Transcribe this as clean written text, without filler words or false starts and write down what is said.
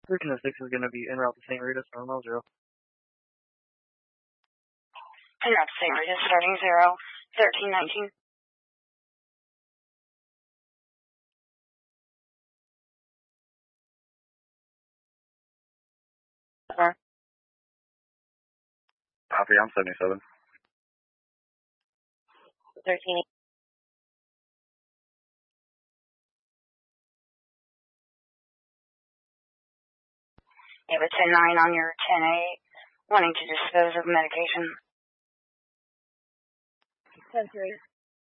1306 is going to be en route to St. Rita, starting 0. En route to St. Rita, starting 0, 1319. Copy, I'm 77. 13. You have a 10-9 on your 10-8, wanting to dispose of medication. 10-3.